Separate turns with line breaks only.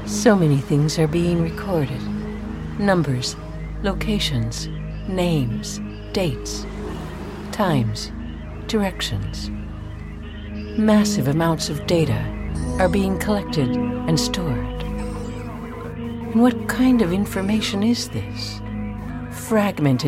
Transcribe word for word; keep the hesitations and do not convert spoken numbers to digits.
So many things are being recorded. Numbers, locations, names, dates, times, directions. Massive amounts of data are being collected and stored. And what kind of information is this? Fragmented